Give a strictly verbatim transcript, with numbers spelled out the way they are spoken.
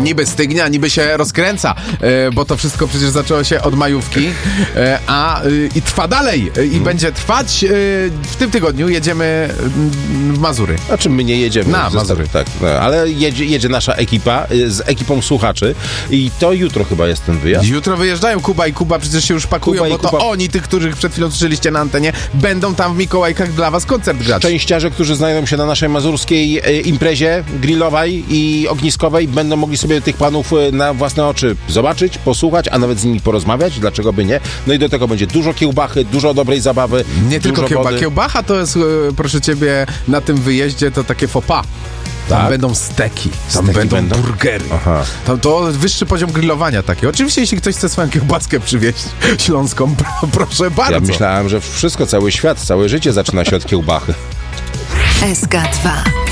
niby stygnie, a niby się rozkręca, e, bo to wszystko przecież zaczęło się od majówki, e, a e, i trwa dalej e, i hmm. będzie trwać. E, w tym tygodniu jedziemy e, w Mazury. A czym my nie jedziemy? Na Mazury. Tak, no, ale jedzie, jedzie nasza ekipa e, z ekipą słuchaczy i to jutro chyba jest ten wyjazd. Jutro wyjeżdżają Kuba i Kuba, przecież się już pakują, Kuba bo to Kuba... oni, tych, których przed chwilą słyszeliście na antenie, będą tam w Mikołajkach dla was koncert grać. Szczęściarze, którzy znajdą się na naszej mazurskiej e, imprezie grillowej i ogniskowej, będą mogli sobie tych panów e, na własne oczy zobaczyć, posłuchać, a nawet z nimi porozmawiać, dlaczego by nie. No i do tego będzie dużo kiełbachy, dużo dobrej zabawy. Nie tylko kiełba. Kiełbacha to jest, e, proszę ciebie, na tym wyjeździe to takie faux pas. Tam tak? będą steki, tam steki będą, będą burgery. Aha. To, to wyższy poziom grillowania taki. Oczywiście, jeśli ktoś chce swoją kiełbaskę przywieźć śląską, proszę bardzo. Ja myślałem, że wszystko, cały świat, całe życie zaczyna się od kiełbachy. S K dwa